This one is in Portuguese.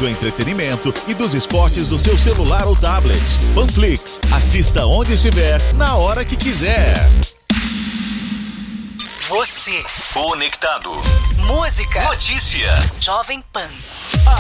do entretenimento e dos esportes do seu celular ou tablet. Panflix. Assista onde estiver, na hora que quiser. Você. Conectado. Música. Notícia. Jovem Pan.